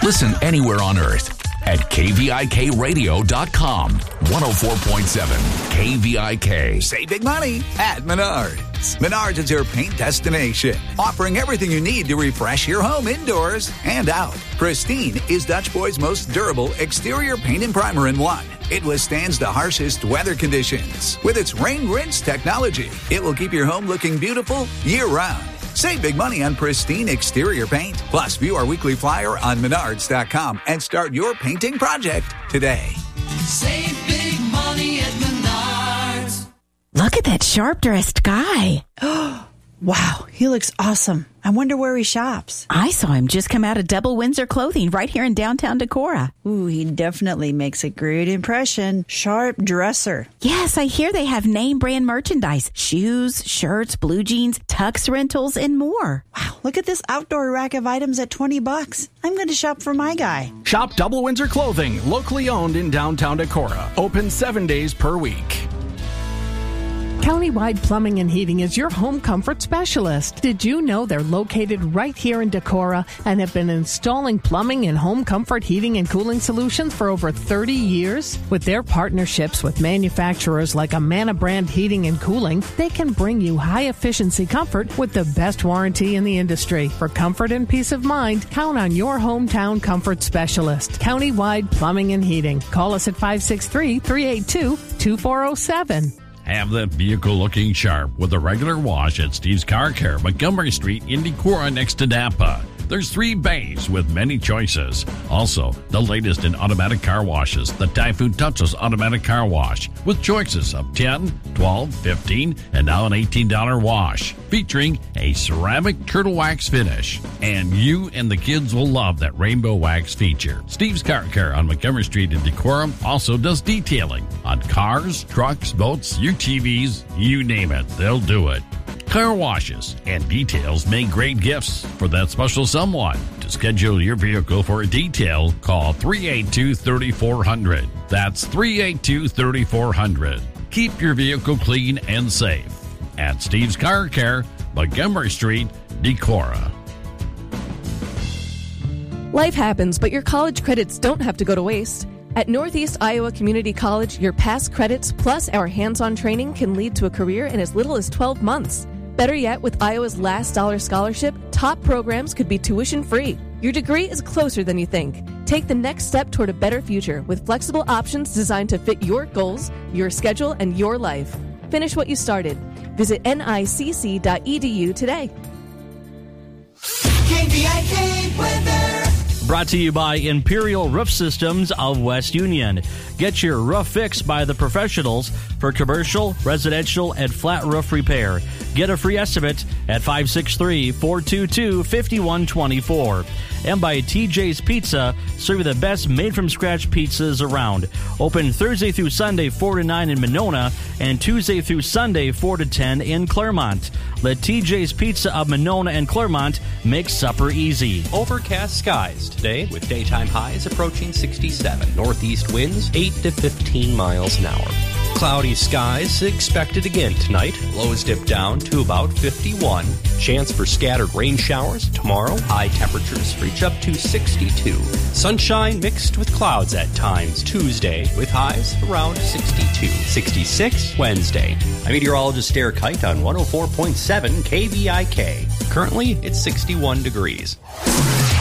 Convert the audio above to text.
Listen anywhere on earth at KVIKradio.com. 104.7 KVIK. Save big money at Menards. Menards is your paint destination, offering everything you need to refresh your home indoors and out. Pristine is Dutch Boy's most durable exterior paint and primer in one. It withstands the harshest weather conditions. With its rain rinse technology, it will keep your home looking beautiful year-round. Save big money on Pristine exterior paint. Plus, view our weekly flyer on Menards.com and start your painting project today. Save big money at Menards. Look at that sharp-dressed guy. Wow, he looks awesome. I wonder where he shops. I saw him just come out of Double Windsor Clothing right here in downtown Decorah. Ooh, he definitely makes a great impression. Sharp dresser. Yes, I hear they have name brand merchandise. Shoes, shirts, blue jeans, tux rentals, and more. Wow, look at this outdoor rack of items at $20. I'm going to shop for my guy. Shop Double Windsor Clothing, locally owned in downtown Decorah. Open 7 days per week. Countywide Plumbing and Heating is your home comfort specialist. Did you know they're located right here in Decorah and have been installing plumbing and home comfort heating and cooling solutions for over 30 years? With their partnerships with manufacturers like Amana Brand Heating and Cooling, they can bring you high-efficiency comfort with the best warranty in the industry. For comfort and peace of mind, count on your hometown comfort specialist. Countywide Plumbing and Heating. Call us at 563-382-2407. Have that vehicle looking sharp with a regular wash at Steve's Car Care, Montgomery Street in Decorah next to Napa. There's 3 bays with many choices. Also, the latest in automatic car washes, the Typhoon Touchless Automatic Car Wash, with choices of $10, $12, $15, and now an $18 wash, featuring a ceramic turtle wax finish. And you and the kids will love that rainbow wax feature. Steve's Car Care on Montgomery Street in Decorah also does detailing on cars, trucks, boats, UTVs, you name it, they'll do it. Car washes and details make great gifts for that special someone. To schedule your vehicle for a detail, call 382-3400. That's 382-3400. Keep your vehicle clean and safe. At Steve's Car Care, Montgomery Street, Decorah. Life happens, but your college credits don't have to go to waste. At Northeast Iowa Community College, your past credits plus our hands-on training can lead to a career in as little as 12 months. Better yet, with Iowa's Last Dollar Scholarship, top programs could be tuition-free. Your degree is closer than you think. Take the next step toward a better future with flexible options designed to fit your goals, your schedule, and your life. Finish what you started. Visit nicc.edu today. KVIK weather. Brought to you by Imperial Roof Systems of West Union. Get your roof fixed by the professionals for commercial, residential, and flat roof repair. Get a free estimate at 563-422-5124. And by TJ's Pizza, serving the best made-from-scratch pizzas around. Open Thursday through Sunday, 4 to 9 in Monona, and Tuesday through Sunday, 4 to 10 in Claremont. Let TJ's Pizza of Monona and Claremont make supper easy. Overcast skies today with daytime highs approaching 67. Northeast winds 8 to 15 miles an hour. Cloudy skies expected again tonight. Lows dip down to about 51. Chance for scattered rain showers tomorrow. High temperatures reach up to 62. Sunshine mixed with clouds at times Tuesday with highs around 62. 66 Wednesday. I'm meteorologist Derek Kite on 104.7 KVIK. Currently, it's 61 degrees.